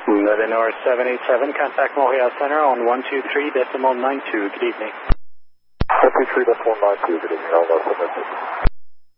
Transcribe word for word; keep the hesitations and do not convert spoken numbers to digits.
Lebanon seven eight seven, contact Montreal Center on one two three decimal nine two. Good evening. one two three decimal nine two, good evening, L S M S.